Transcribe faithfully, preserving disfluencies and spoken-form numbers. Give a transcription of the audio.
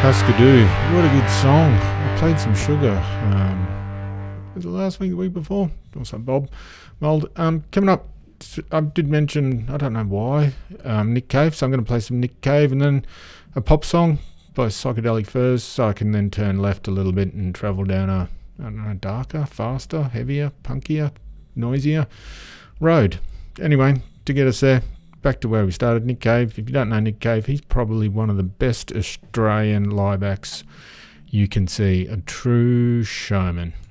Husker-Du, what a good song. I played some Sugar. Um, was it last week, the week before? Also Bob Mould. Um, coming up, I did mention, I don't know why, um, Nick Cave, so I'm going to play some Nick Cave and then a pop song by Psychedelic Furs, so I can then turn left a little bit and travel down a, I don't know, darker, faster, heavier, punkier, noisier road. Anyway, to get us there, back to where we started, Nick Cave. If you don't know Nick Cave, he's probably one of the best Australian live acts you can see. A true showman.